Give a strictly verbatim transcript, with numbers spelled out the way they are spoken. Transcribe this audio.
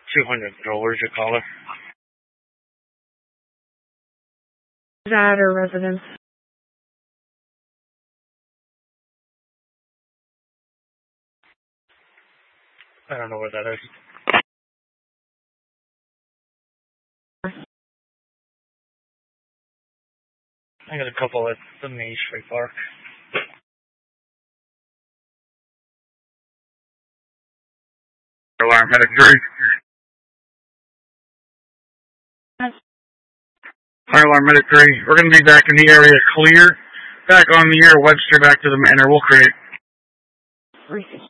two hundred Control, where's your caller? That or residence. I don't know where that is. I got a couple at the Maestri Park. Alarm Medic three. Fire Alarm Medic three. We're going to be back in the area clear. Back on the air, Webster back to the manor. We'll create.